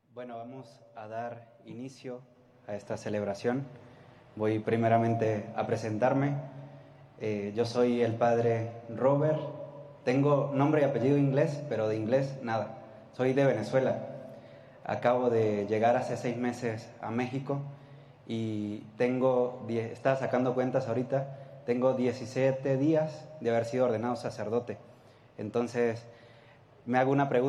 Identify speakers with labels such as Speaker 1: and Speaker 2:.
Speaker 1: Bueno, vamos a dar inicio a esta celebración. Voy primeramente a presentarme. Yo soy el padre Robert. Tengo nombre y apellido inglés, pero de inglés nada. Soy de Venezuela. Acabo de llegar hace 6 meses a México y estaba sacando cuentas ahorita, tengo 17 días de haber sido ordenado sacerdote. Entonces, me hago una pregunta.